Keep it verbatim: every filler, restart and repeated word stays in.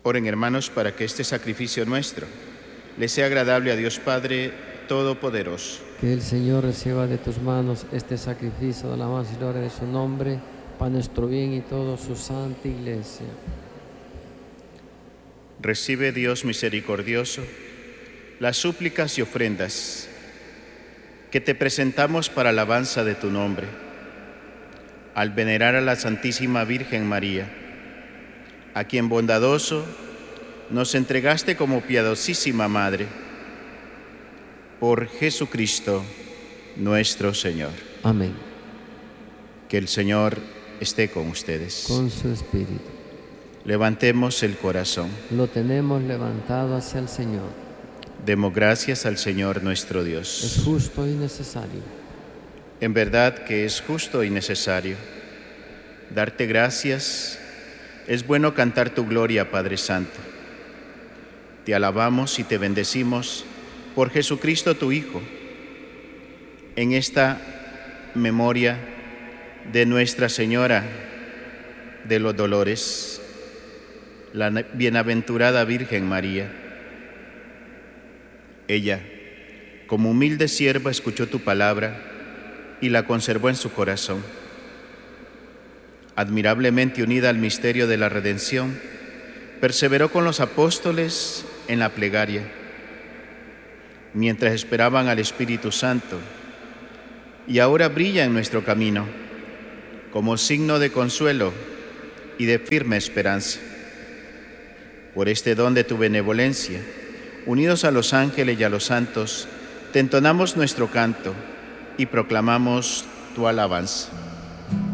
Oren, hermanos, para que este sacrificio nuestro le sea agradable a Dios Padre Todopoderoso. Que el Señor reciba de tus manos este sacrificio de alabanza y gloria de su nombre, para nuestro bien y toda su santa iglesia. Recibe, Dios misericordioso, las súplicas y ofrendas que te presentamos para alabanza de tu nombre, al venerar a la Santísima Virgen María, a quien bondadoso nos entregaste como piadosísima Madre, por Jesucristo nuestro Señor. Amén. Que el Señor esté con ustedes. Con su espíritu. Levantemos el corazón. Lo tenemos levantado hacia el Señor. Demos gracias al Señor nuestro Dios. Es justo y necesario. En verdad que es justo y necesario. Darte gracias. Es bueno cantar tu gloria, Padre Santo. Te alabamos y te bendecimos por Jesucristo tu Hijo. En esta memoria de Nuestra Señora de los Dolores, la bienaventurada Virgen María, ella, como humilde sierva, escuchó tu palabra y la conservó en su corazón. Admirablemente unida al misterio de la redención, perseveró con los apóstoles en la plegaria, mientras esperaban al Espíritu Santo, y ahora brilla en nuestro camino como signo de consuelo y de firme esperanza. Por este don de tu benevolencia, unidos a los ángeles y a los santos, te entonamos nuestro canto y proclamamos tu alabanza.